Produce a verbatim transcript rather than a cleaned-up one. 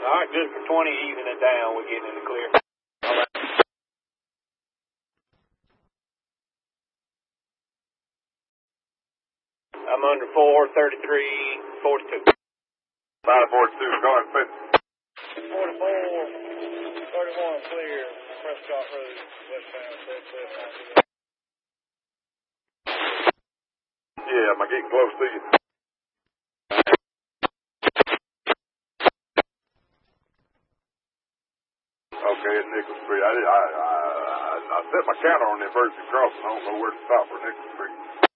All right, good for twenty, even it down. We're getting in the clear. All right. I'm under four, thirty-three, forty-two. five forty-two, go ahead, fifty. forty-four, thirty-one, clear. Prescott Road, westbound, southwest. Yeah, am I getting close to you? Okay, at Nickel Street. I, I, I, I set my counter on the emergency crossing. I don't know where to stop for Nickel Street.